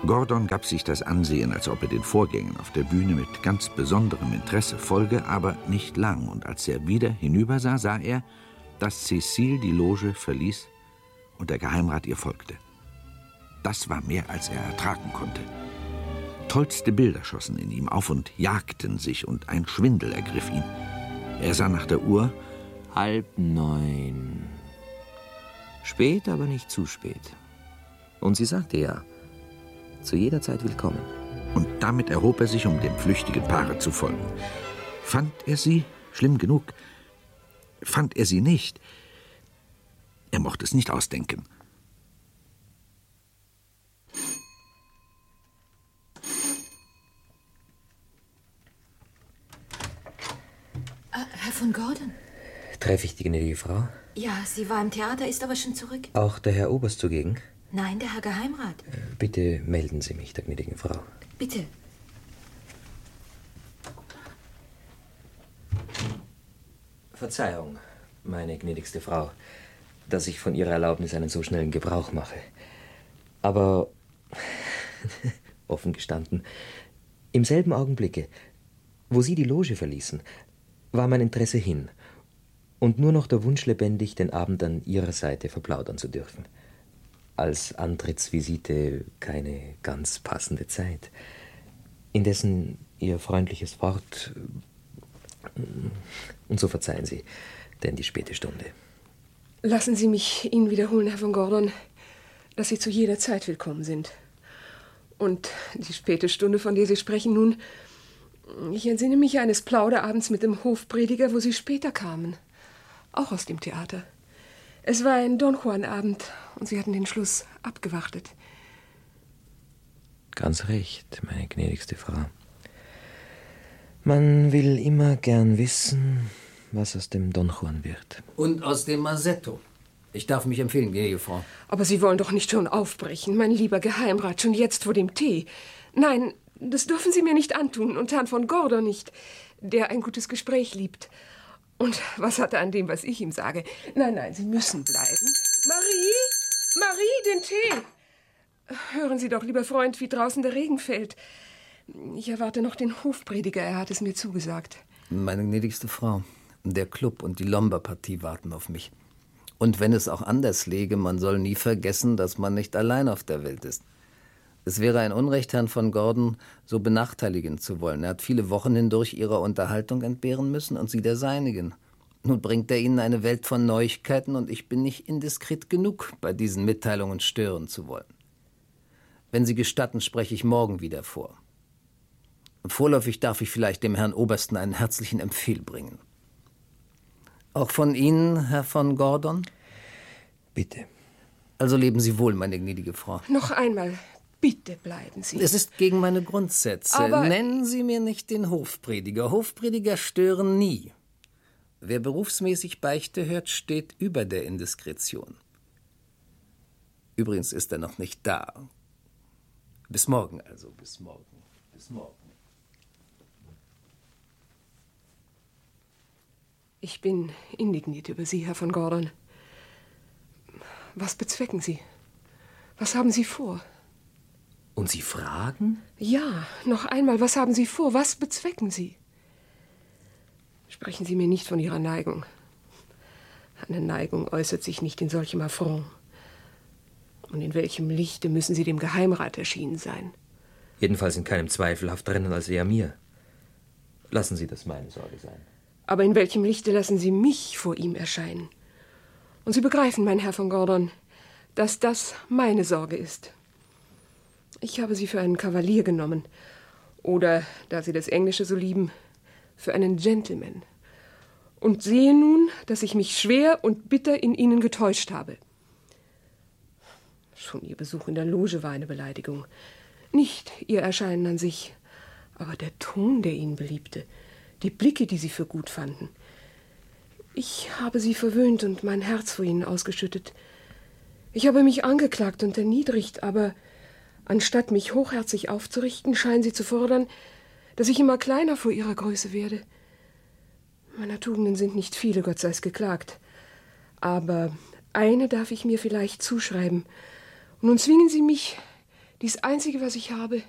Gordon gab sich das Ansehen, als ob er den Vorgängen auf der Bühne mit ganz besonderem Interesse folge, aber nicht lang. Und als er wieder hinübersah, sah er, dass Cécile die Loge verließ und der Geheimrat ihr folgte. Das war mehr, als er ertragen konnte. Tollste Bilder schossen in ihm auf und jagten sich, und ein Schwindel ergriff ihn. Er sah nach der Uhr. 8:30. Spät, aber nicht zu spät. Und sie sagte ja, zu jeder Zeit willkommen. Und damit erhob er sich, um dem flüchtigen Paare zu folgen. Fand er sie? Schlimm genug. Fand er sie nicht? Er mochte es nicht ausdenken. Herr von Gordon? Treffe ich die gnädige Frau? Ja, sie war im Theater, ist aber schon zurück. Auch der Herr Oberst zugegen? Nein, der Herr Geheimrat. Bitte melden Sie mich, der gnädigen Frau. Bitte. Verzeihung, meine gnädigste Frau, dass ich von Ihrer Erlaubnis einen so schnellen Gebrauch mache. Aber, offen gestanden, im selben Augenblicke, wo Sie die Loge verließen, war mein Interesse hin und nur noch der Wunsch lebendig, den Abend an Ihrer Seite verplaudern zu dürfen. Als Antrittsvisite keine ganz passende Zeit. Indessen Ihr freundliches Wort. Und so verzeihen Sie, denn die späte Stunde. Lassen Sie mich Ihnen wiederholen, Herr von Gordon, dass Sie zu jeder Zeit willkommen sind. Und die späte Stunde, von der Sie sprechen nun, ich entsinne mich eines Plauderabends mit dem Hofprediger, wo Sie später kamen. Auch aus dem Theater. Es war ein Don Juan-Abend und Sie hatten den Schluss abgewartet. Ganz recht, meine gnädigste Frau. Man will immer gern wissen, was aus dem Don Juan wird. Und aus dem Masetto. Ich darf mich empfehlen, gnädige Frau. Aber Sie wollen doch nicht schon aufbrechen, mein lieber Geheimrat, schon jetzt vor dem Tee. Nein, das dürfen Sie mir nicht antun und Herrn von Gordon nicht, der ein gutes Gespräch liebt. Und was hat er an dem, was ich ihm sage? Nein, nein, Sie müssen bleiben. Marie, den Tee! Hören Sie doch, lieber Freund, wie draußen der Regen fällt. Ich erwarte noch den Hofprediger, er hat es mir zugesagt. Meine gnädigste Frau, der Club und die Lomba-Partie warten auf mich. Und wenn es auch anders läge, man soll nie vergessen, dass man nicht allein auf der Welt ist. Es wäre ein Unrecht, Herrn von Gordon so benachteiligen zu wollen. Er hat viele Wochen hindurch Ihrer Unterhaltung entbehren müssen und Sie der seinigen. Nun bringt er Ihnen eine Welt von Neuigkeiten und ich bin nicht indiskret genug, bei diesen Mitteilungen stören zu wollen. Wenn Sie gestatten, spreche ich morgen wieder vor. Vorläufig darf ich vielleicht dem Herrn Obersten einen herzlichen Empfehl bringen. Auch von Ihnen, Herr von Gordon? Bitte. Also leben Sie wohl, meine gnädige Frau. Noch einmal, bitte bleiben Sie. Es ist gegen meine Grundsätze. Aber nennen Sie mir nicht den Hofprediger. Hofprediger stören nie. Wer berufsmäßig Beichte hört, steht über der Indiskretion. Übrigens ist er noch nicht da. Bis morgen also, bis morgen, bis morgen. Ich bin indigniert über Sie, Herr von Gordon. Was bezwecken Sie? Was haben Sie vor? Und Sie fragen? Ja, noch einmal, was haben Sie vor? Was bezwecken Sie? Sprechen Sie mir nicht von Ihrer Neigung. Eine Neigung äußert sich nicht in solchem Affront. Und in welchem Lichte müssen Sie dem Geheimrat erschienen sein? Jedenfalls in keinem zweifelhafteren als eher mir. Lassen Sie das meine Sorge sein. Aber in welchem Lichte lassen Sie mich vor ihm erscheinen? Und Sie begreifen, mein Herr von Gordon, dass das meine Sorge ist. Ich habe Sie für einen Kavalier genommen. Oder, da Sie das Englische so lieben, für einen Gentleman. Und sehe nun, dass ich mich schwer und bitter in Ihnen getäuscht habe. Schon Ihr Besuch in der Loge war eine Beleidigung. Nicht Ihr Erscheinen an sich, aber der Ton, der Ihnen beliebte, die Blicke, die Sie für gut fanden. Ich habe Sie verwöhnt und mein Herz vor Ihnen ausgeschüttet. Ich habe mich angeklagt und erniedrigt, aber anstatt mich hochherzig aufzurichten, scheinen Sie zu fordern, dass ich immer kleiner vor Ihrer Größe werde. Meiner Tugenden sind nicht viele, Gott sei's geklagt. Aber eine darf ich mir vielleicht zuschreiben. Und nun zwingen Sie mich, Dies Einzige, was ich habe,